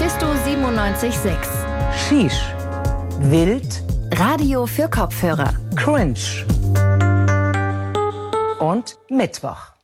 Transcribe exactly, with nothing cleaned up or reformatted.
Mephisto siebenundneunzig Komma sechs. Shish. Wild. Radio für Kopfhörer. Cringe. Und Mittwoch.